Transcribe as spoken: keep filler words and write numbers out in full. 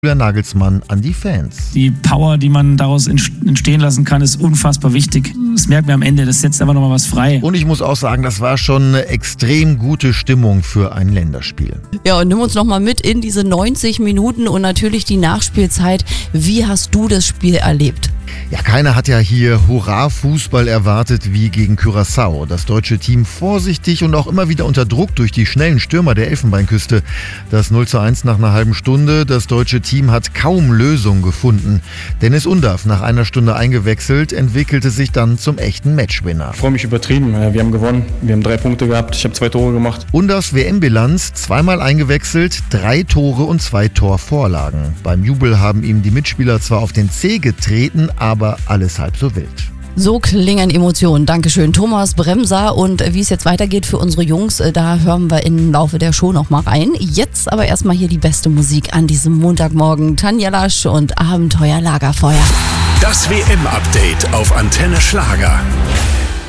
Julian Nagelsmann an die Fans. Die Power, die man daraus entstehen lassen kann, ist unfassbar wichtig. Das merkt man am Ende, das setzt einfach nochmal was frei. Und ich muss auch sagen, das war schon eine extrem gute Stimmung für ein Länderspiel. Ja, und nimm uns nochmal mit in diese neunzig Minuten und natürlich die Nachspielzeit. Wie hast du das Spiel erlebt? Ja, keiner hat ja hier Hurra-Fußball erwartet wie gegen Curaçao. Das deutsche Team vorsichtig und auch immer wieder unter Druck durch die schnellen Stürmer der Elfenbeinküste. Das null zu eins nach einer halben Stunde. Das deutsche Team hat kaum Lösung gefunden. Dennis Undav, nach einer Stunde eingewechselt, entwickelte sich dann zum echten Matchwinner. Ich freue mich übertrieben. Wir haben gewonnen. Wir haben drei Punkte gehabt. Ich habe zwei Tore gemacht. Undavs W M-Bilanz: zweimal eingewechselt, drei Tore und zwei Torvorlagen. Beim Jubel haben ihm die Mitspieler zwar auf den Zeh getreten, aber alles halb so wild. So klingen Emotionen. Dankeschön, Thomas Bremser. Und wie es jetzt weitergeht für unsere Jungs, da hören wir im Laufe der Show noch mal rein. Jetzt aber erstmal hier die beste Musik an diesem Montagmorgen. Tanja Lasch und Abenteuer Lagerfeuer. Das W M-Update auf Antenne Schlager.